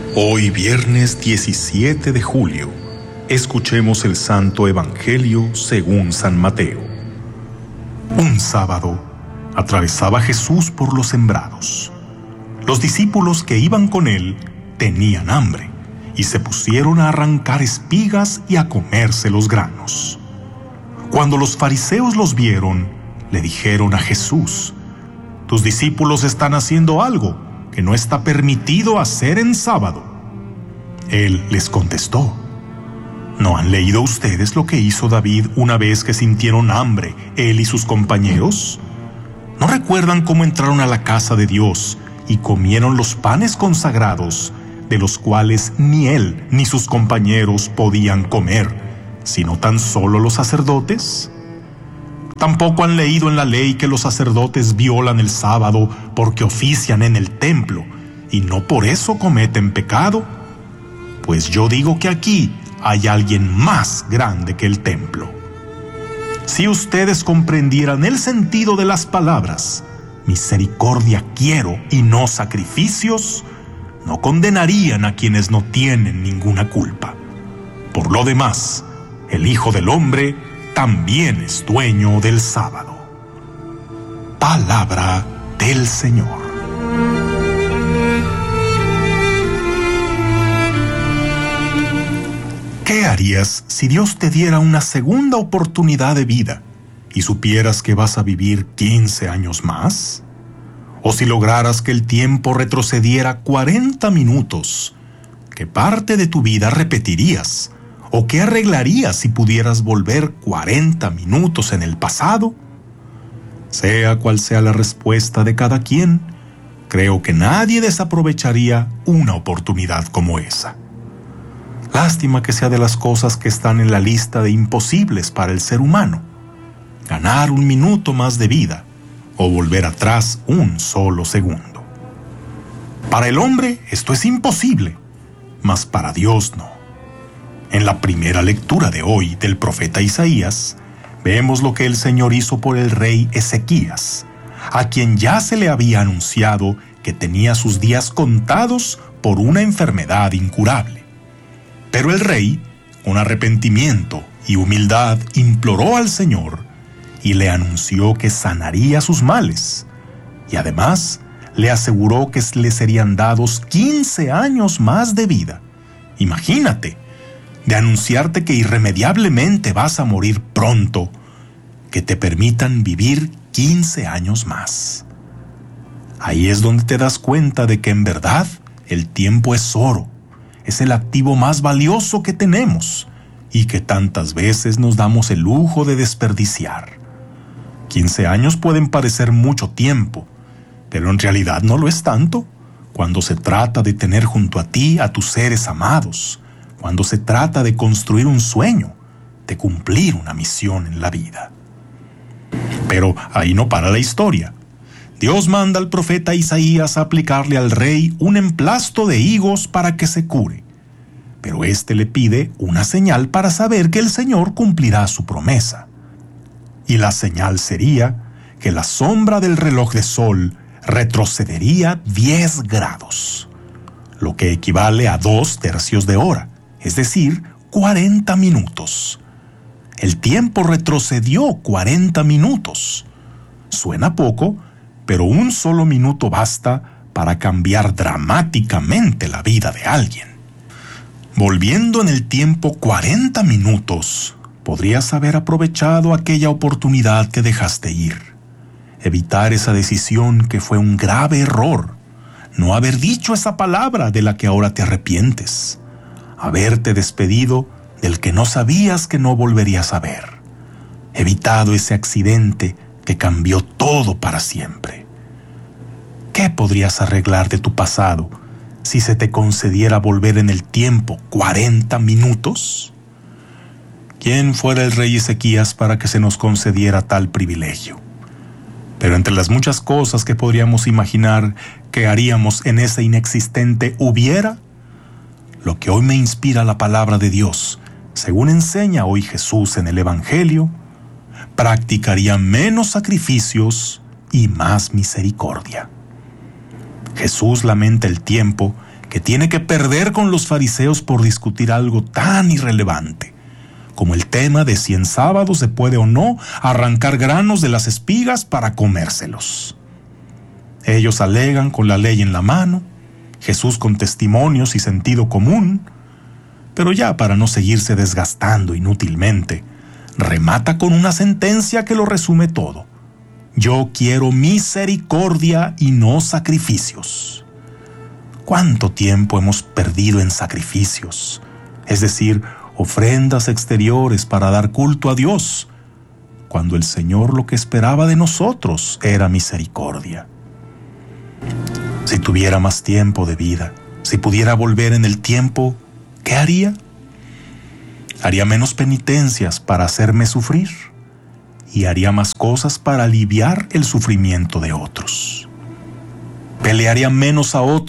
Hoy viernes 17 de julio, escuchemos el Santo Evangelio según San Mateo. Un sábado, atravesaba Jesús por los sembrados. Los discípulos que iban con él tenían hambre y se pusieron a arrancar espigas y a comerse los granos. Cuando los fariseos los vieron, le dijeron a Jesús: «Tus discípulos están haciendo algo que no está permitido hacer en sábado». Él les contestó: ¿No han leído ustedes lo que hizo David una vez que sintieron hambre, él y sus compañeros? ¿No recuerdan cómo entraron a la casa de Dios y comieron los panes consagrados, de los cuales ni él ni sus compañeros podían comer, sino tan solo los sacerdotes? ¿Tampoco han leído en la ley que los sacerdotes violan el sábado porque ofician en el templo y no por eso cometen pecado? Pues yo digo que aquí hay alguien más grande que el templo. Si ustedes comprendieran el sentido de las palabras «misericordia quiero y no sacrificios», no condenarían a quienes no tienen ninguna culpa. Por lo demás, el Hijo del Hombre también es dueño del sábado. Palabra del Señor. ¿Qué harías si Dios te diera una segunda oportunidad de vida y supieras que vas a vivir 15 años más? ¿O si lograras que el tiempo retrocediera 40 minutos? ¿Qué parte de tu vida repetirías? ¿O qué arreglarías si pudieras volver 40 minutos en el pasado? Sea cual sea la respuesta de cada quien, creo que nadie desaprovecharía una oportunidad como esa. Lástima que sea de las cosas que están en la lista de imposibles para el ser humano: ganar un minuto más de vida o volver atrás un solo segundo. Para el hombre esto es imposible, mas para Dios no. En la primera lectura de hoy del profeta Isaías, vemos lo que el Señor hizo por el rey Ezequías, a quien ya se le había anunciado que tenía sus días contados por una enfermedad incurable. Pero el rey, con arrepentimiento y humildad, imploró al Señor y le anunció que sanaría sus males, y además le aseguró que le serían dados 15 años más de vida. Imagínate, de anunciarte que irremediablemente vas a morir pronto, que te permitan vivir 15 años más. Ahí es donde te das cuenta de que en verdad el tiempo es oro, es el activo más valioso que tenemos y que tantas veces nos damos el lujo de desperdiciar. 15 años pueden parecer mucho tiempo, pero en realidad no lo es tanto cuando se trata de tener junto a ti a tus seres amados, cuando se trata de construir un sueño, de cumplir una misión en la vida. Pero ahí no para la historia. Dios manda al profeta Isaías a aplicarle al rey un emplasto de higos para que se cure. Pero éste le pide una señal para saber que el Señor cumplirá su promesa. Y la señal sería que la sombra del reloj de sol retrocedería 10 grados, lo que equivale a 2 tercios de hora, es decir, 40 minutos. El tiempo retrocedió 40 minutos. Suena poco, pero un solo minuto basta para cambiar dramáticamente la vida de alguien. Volviendo en el tiempo 40 minutos, podrías haber aprovechado aquella oportunidad que dejaste ir. Evitar esa decisión que fue un grave error. No haber dicho esa palabra de la que ahora te arrepientes. Haberte despedido del que no sabías que no volverías a ver. Evitado ese accidente que cambió todo para siempre. ¿Qué podrías arreglar de tu pasado si se te concediera volver en el tiempo 40 minutos? ¿Quién fuera el rey Ezequías para que se nos concediera tal privilegio? Pero entre las muchas cosas que podríamos imaginar que haríamos en ese inexistente hubiera, lo que hoy me inspira la palabra de Dios, según enseña hoy Jesús en el Evangelio, practicaría menos sacrificios y más misericordia. Jesús lamenta el tiempo que tiene que perder con los fariseos por discutir algo tan irrelevante como el tema de si en sábado se puede o no arrancar granos de las espigas para comérselos. Ellos alegan con la ley en la mano, Jesús con testimonios y sentido común, pero ya para no seguirse desgastando inútilmente, remata con una sentencia que lo resume todo. Yo quiero misericordia y no sacrificios. ¿Cuánto tiempo hemos perdido en sacrificios? Es decir, ofrendas exteriores para dar culto a Dios, cuando el Señor lo que esperaba de nosotros era misericordia. Si tuviera más tiempo de vida, si pudiera volver en el tiempo, ¿qué haría? Haría menos penitencias para hacerme sufrir y haría más cosas para aliviar el sufrimiento de otros. Pelearía menos a otros